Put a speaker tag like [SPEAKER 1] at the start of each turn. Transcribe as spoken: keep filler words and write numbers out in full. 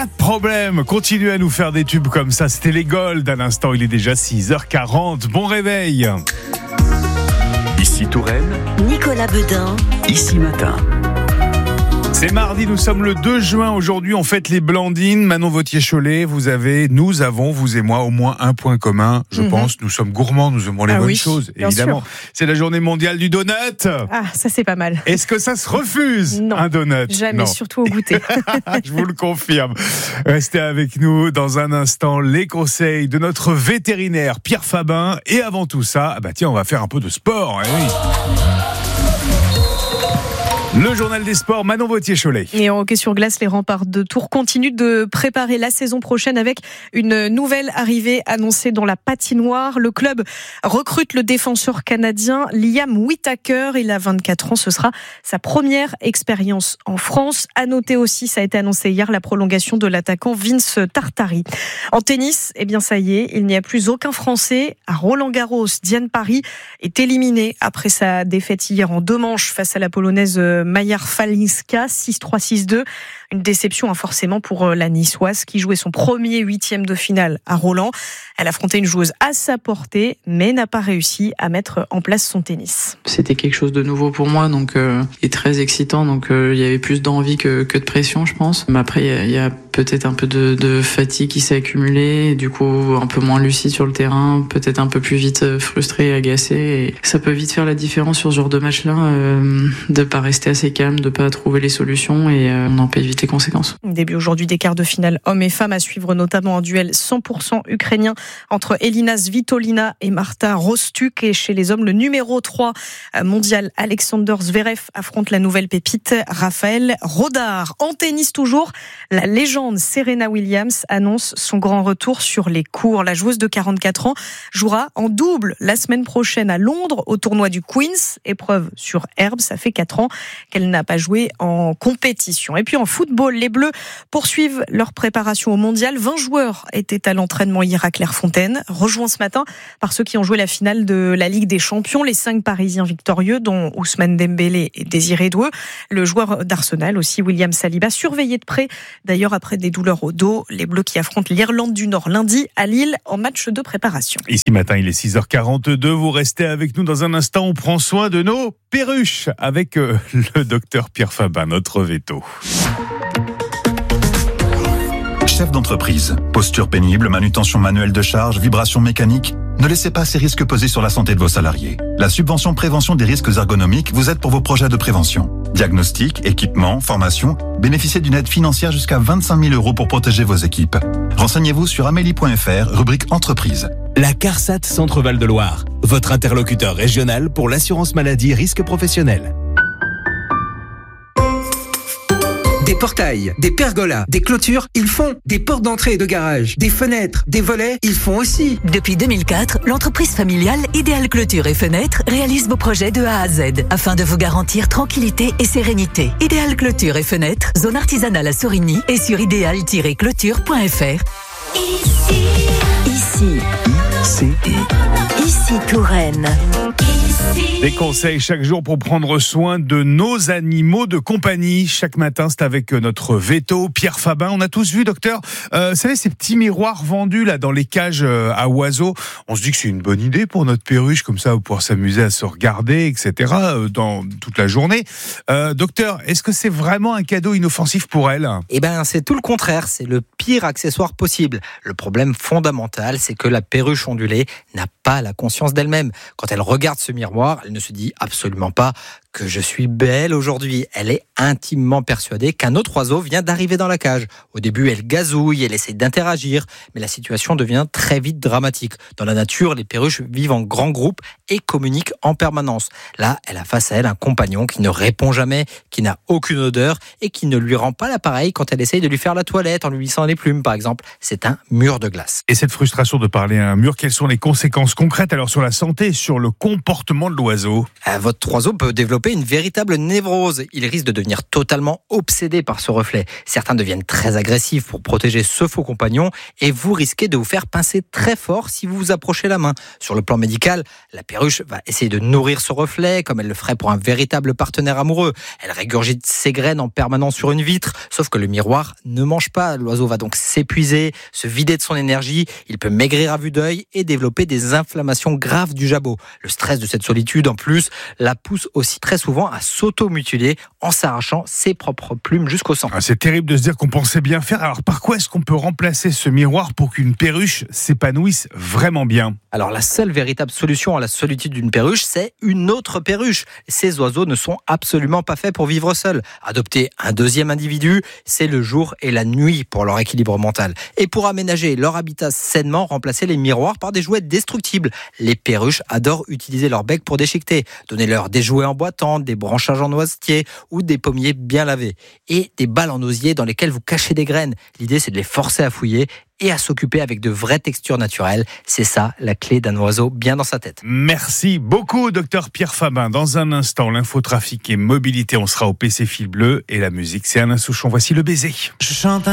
[SPEAKER 1] Pas de problème, continuez à nous faire des tubes comme ça. C'était les Gold à l'instant, il est déjà six heures quarante. Bon réveil.
[SPEAKER 2] Ici Touraine,
[SPEAKER 3] Nicolas Beudin,
[SPEAKER 2] Ici Matin.
[SPEAKER 1] C'est mardi, nous sommes le deux juin. Aujourd'hui, on fête les Blandines. Manon Vauthier-Cholet, vous avez, nous avons, vous et moi, au moins un point commun, je mm-hmm. pense. Nous sommes gourmands, nous aimons les
[SPEAKER 4] ah
[SPEAKER 1] bonnes
[SPEAKER 4] oui,
[SPEAKER 1] choses, évidemment.
[SPEAKER 4] Sûr.
[SPEAKER 1] C'est la journée mondiale du donut.
[SPEAKER 4] Ah, ça c'est pas mal.
[SPEAKER 1] Est-ce que ça se refuse,
[SPEAKER 4] non,
[SPEAKER 1] un donut?
[SPEAKER 4] Jamais,
[SPEAKER 1] non.
[SPEAKER 4] Surtout au goûter.
[SPEAKER 1] Je vous le confirme. Restez avec nous dans un instant. Les conseils de notre vétérinaire Pierre Fabin. Et avant tout ça, bah tiens, on va faire un peu de sport. Eh oui. Le journal des sports, Manon Vauthier-Cholet.
[SPEAKER 4] Et en hockey sur glace, les remparts de Tours continuent de préparer la saison prochaine avec une nouvelle arrivée annoncée dans la patinoire. Le club recrute le défenseur canadien Liam Whittaker. Il a vingt-quatre ans, ce sera sa première expérience en France. À noter aussi, ça a été annoncé hier, la prolongation de l'attaquant Vince Tartari. En tennis, eh bien ça y est, il n'y a plus aucun Français à Roland-Garros. Diane Parry est éliminée après sa défaite hier en deux manches face à la Polonaise Maja Falinska, six trois six deux. Une déception hein, forcément pour la Niçoise qui jouait son premier huitième de finale à Roland. Elle affrontait une joueuse à sa portée, mais n'a pas réussi à mettre en place son tennis.
[SPEAKER 5] C'était quelque chose de nouveau pour moi, donc euh, et très excitant. Donc euh, il y avait plus d'envie que, que de pression, je pense. Mais après, il y a, il y a peut-être un peu de, de fatigue qui s'est accumulée, et du coup un peu moins lucide sur le terrain, peut-être un peu plus vite frustré et agacé. Et ça peut vite faire la différence sur ce genre de match-là, euh, de pas rester assez calme, de pas trouver les solutions, et euh, on en peut éviter les conséquences.
[SPEAKER 4] Début aujourd'hui des quarts de finale hommes et femmes, à suivre notamment un duel cent pour cent ukrainien entre Elina Svitolina et Marta Rostuk. Et chez les hommes, le numéro trois mondial Alexander Zverev affronte la nouvelle pépite Raphaël Rodar. En tennis toujours, la légende Serena Williams annonce son grand retour sur les courts. La joueuse de quarante-quatre ans jouera en double la semaine prochaine à Londres au tournoi du Queen's, épreuve sur herbe. Ça fait quatre ans qu'elle n'a pas joué en compétition. Et puis en football, les Bleus poursuivent leur préparation au mondial. vingt joueurs étaient à l'entraînement hier à Clairefontaine, rejoints ce matin par ceux qui ont joué la finale de la Ligue des Champions, les cinq Parisiens victorieux, dont Ousmane Dembélé et Désiré Doueux. Le joueur d'Arsenal aussi, William Saliba, surveillé de près d'ailleurs après des douleurs au dos. Les Bleus qui affrontent l'Irlande du Nord lundi à Lille en match de préparation.
[SPEAKER 1] Ici matin, il est six heures quarante-deux. Vous restez avec nous dans un instant. On prend soin de nos perruches avec euh, le docteur Pierre Fabin, notre veto.
[SPEAKER 6] Chef d'entreprise, posture pénible, manutention manuelle de charge, vibration mécanique, ne laissez pas ces risques peser sur la santé de vos salariés. La subvention prévention des risques ergonomiques vous aide pour vos projets de prévention. Diagnostic, équipement, formation, bénéficiez d'une aide financière jusqu'à vingt-cinq mille euros pour protéger vos équipes. Renseignez-vous sur amélie point f r, rubrique entreprise.
[SPEAKER 7] La CARSAT Centre-Val de Loire, votre interlocuteur régional pour l'assurance maladie risque professionnel.
[SPEAKER 8] Des portails, des pergolas, des clôtures, ils font. Des portes d'entrée et de garage, des fenêtres, des volets, ils font aussi.
[SPEAKER 3] Depuis deux mille quatre, l'entreprise familiale Idéal Clôture et Fenêtres réalise vos projets de A à Z afin de vous garantir tranquillité et sérénité. Idéal Clôture et Fenêtres, zone artisanale à Sorigny et sur idéal tiret clôture point f r. Ici, ici,
[SPEAKER 2] ici,
[SPEAKER 3] ici Touraine.
[SPEAKER 1] Des conseils chaque jour pour prendre soin de nos animaux de compagnie. Chaque matin, c'est avec notre veto, Pierre Fabin. On a tous vu, docteur, euh, vous savez, ces petits miroirs vendus là dans les cages euh, à oiseaux. On se dit que c'est une bonne idée pour notre perruche, comme ça, pour pouvoir s'amuser à se regarder, et cetera, euh, dans toute la journée. Euh, docteur, est-ce que c'est vraiment un cadeau inoffensif pour elle ?
[SPEAKER 9] Eh ben, c'est tout le contraire. C'est le pire accessoire possible. Le problème fondamental, c'est que la perruche ondulée n'a pas la conscience d'elle-même. Quand elle regarde ce miroir, elle ne se dit absolument pas que je suis belle aujourd'hui. Elle est intimement persuadée qu'un autre oiseau vient d'arriver dans la cage. Au début, elle gazouille, elle essaie d'interagir, mais la situation devient très vite dramatique. Dans la nature, les perruches vivent en grands groupes et communiquent en permanence. Là, elle a face à elle un compagnon qui ne répond jamais, qui n'a aucune odeur et qui ne lui rend pas l'appareil quand elle essaye de lui faire la toilette en lui lissant les plumes, par exemple. C'est un mur de glace.
[SPEAKER 1] Et cette frustration de parler à un mur, quelles sont les conséquences concrètes alors sur la santé et sur le comportement de l'oiseau ?
[SPEAKER 9] Euh, votre oiseau peut développer développer une véritable névrose. Ils risquent de devenir totalement obsédés par ce reflet. Certains deviennent très agressifs pour protéger ce faux compagnon et vous risquez de vous faire pincer très fort si vous vous approchez la main. Sur le plan médical, la perruche va essayer de nourrir ce reflet comme elle le ferait pour un véritable partenaire amoureux. Elle régurgite ses graines en permanence sur une vitre, sauf que le miroir ne mange pas. L'oiseau va donc s'épuiser, se vider de son énergie, il peut maigrir à vue d'œil et développer des inflammations graves du jabot. Le stress de cette solitude, en plus, la pousse aussi très souvent à s'auto-mutiler en s'arrachant ses propres plumes jusqu'au sang.
[SPEAKER 1] Ah, c'est terrible de se dire qu'on pensait bien faire. Alors par quoi est-ce qu'on peut remplacer ce miroir pour qu'une perruche s'épanouisse vraiment bien ?
[SPEAKER 9] Alors la seule véritable solution à la solitude d'une perruche, c'est une autre perruche. Ces oiseaux ne sont absolument pas faits pour vivre seuls. Adopter un deuxième individu, c'est le jour et la nuit pour leur équilibre mental. Et pour aménager leur habitat sainement, remplacer les miroirs par des jouets destructibles. Les perruches adorent utiliser leur bec pour déchiqueter. Donnez-leur des jouets en bois tendre, des branchages en noisetier ou des pommiers bien lavés. Et des balles en osier dans lesquelles vous cachez des graines. L'idée, c'est de les forcer à fouiller et à s'occuper avec de vraies textures naturelles. C'est ça, la clé d'un oiseau bien dans sa tête.
[SPEAKER 1] Merci beaucoup, docteur Pierre Fabin. Dans un instant, l'infotrafic et mobilité, on sera au P C Fil Bleu et la musique, c'est Alain Souchon. Voici Le Baiser. Je chante un